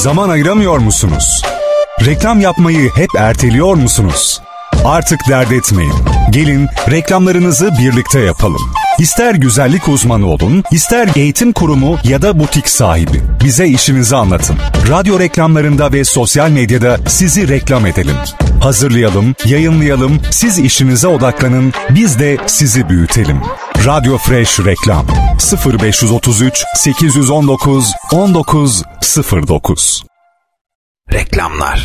Zaman ayıramıyor musunuz? Reklam yapmayı hep erteliyor musunuz? Artık dert etmeyin. Gelin reklamlarınızı birlikte yapalım. İster güzellik uzmanı olun, ister eğitim kurumu ya da butik sahibi. Bize işinizi anlatın. Radyo reklamlarında ve sosyal medyada sizi reklam edelim. Hazırlayalım, yayınlayalım, siz işinize odaklanın, biz de sizi büyütelim. Radyo Fresh Reklam 0533 819 1909. Reklamlar.